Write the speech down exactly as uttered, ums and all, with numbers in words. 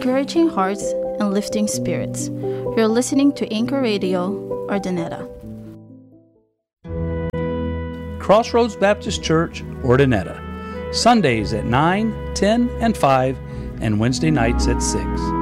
encouraging hearts and lifting spirits. You're listening to Anchor Radio, Ordineta. Crossroads Baptist Church, Ordineta. Sundays at nine, ten, and five, and Wednesday nights at six.